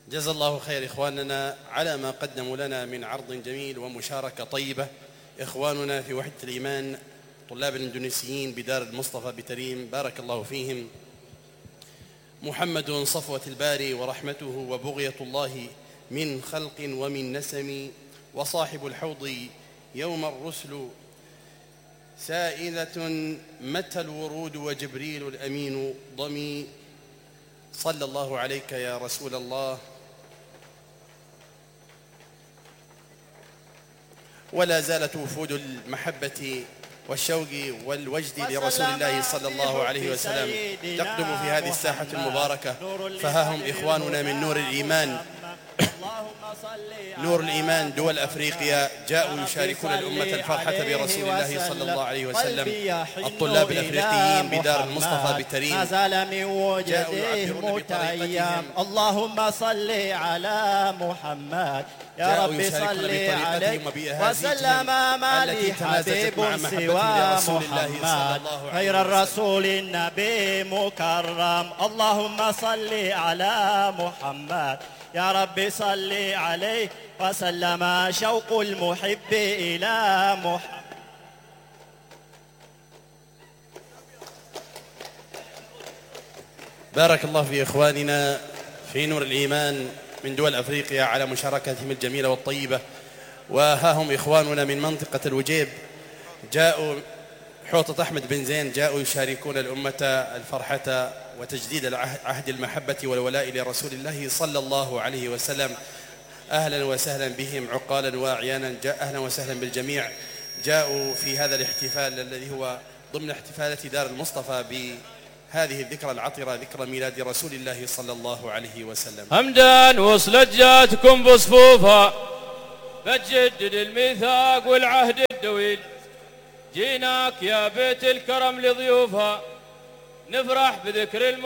جزا الله خير إخواننا على ما قدموا لنا من عرض جميل ومشاركة طيبة. إخواننا في وحدة الإيمان طلاب الإندونيسيين بدار المصطفى بتريم بارك الله فيهم، محمد صفوة الباري ورحمته وبغية الله من خلق ومن نسم، وصاحب الحوض يوم الرسل سائلة متى الورود وجبريل الأمين ضمي، صلى الله عليك يا رسول الله. ولا زالت وفود المحبة والشوق والوجد لرسول الله صلى الله عليه وسلم تقدم في هذه الساحة المباركة، فها هم إخواننا من نور الإيمان نور الإيمان دول أفريقيا جاءوا يشاركون الأمة الفرحة برسول الله صلى الله عليه وسلم. الطلاب الأفريقيين بدار المصطفى بتريم ما زال من وجدهم متيم. اللهم صل على محمد يا رب صل عليه وسلم. ما لي حبيب سوى محمد غير الرسول النبي مكرم. اللهم صل على محمد يا رب صل عليه وسلم. شوق المحب إلى محمد. بارك الله في إخواننا في نور الإيمان من دول أفريقيا على مشاركتهم الجميلة والطيبة. وها هم إخواننا من منطقة الوجيب جاءوا حوطة أحمد بن زين جاءوا يشاركون الأمة الفرحة وتجديد عهد المحبة والولاء لرسول الله صلى الله عليه وسلم. أهلا وسهلا بهم عقالا وأعيانا، أهلا وسهلا بالجميع. جاءوا في هذا الاحتفال الذي هو ضمن احتفالات دار المصطفى بهذه الذكرى العطرة، ذكرى ميلاد رسول الله صلى الله عليه وسلم. همدان وصلت جاتكم بصفوفها فتجدد الميثاق والعهد الدويل. جيناك يا بيت الكرم لضيوفها نفرح بذكر